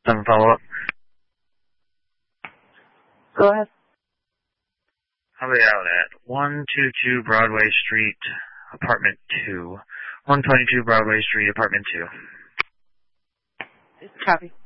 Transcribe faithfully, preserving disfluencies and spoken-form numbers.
Some follow-up. Go ahead. How about out at one twenty-two Broadway Street, apartment two. one twenty-two Broadway Street, apartment two. Copy.